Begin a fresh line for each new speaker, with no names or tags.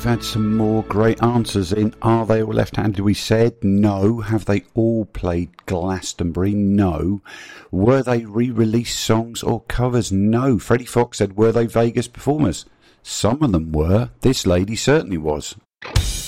we've had some more great answers in. Are they all left-handed? We said no. Have they all played Glastonbury? No. Were they re-released songs or covers? No. Freddie Fox said, were they Vegas performers? Some of them were. This lady certainly was.